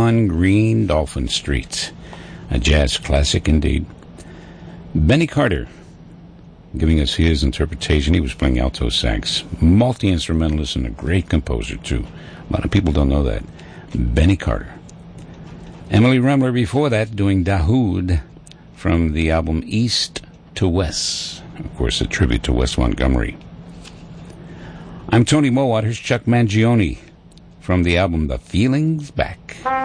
on Green Dolphin Street. A jazz classic indeed. Benny Carter giving us his interpretation. He was playing alto sax. Multi-instrumentalist and a great composer, too. A lot of people don't know that. Benny Carter. Emily Remler before that doing Dahoud from the album East to West. Of course, a tribute to Wes Montgomery. I'm Tony Mowat. Here's Chuck Mangione from the album The Feeling's Back.